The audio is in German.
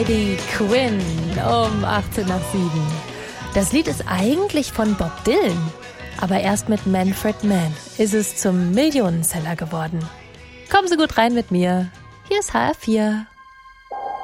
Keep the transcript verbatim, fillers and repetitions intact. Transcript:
Die Quinn um achtzehn nach sieben. Das Lied ist eigentlich von Bob Dylan, aber erst mit Manfred Mann ist es zum Millionenseller geworden. Kommen Sie gut rein mit mir. Hier ist H R vier.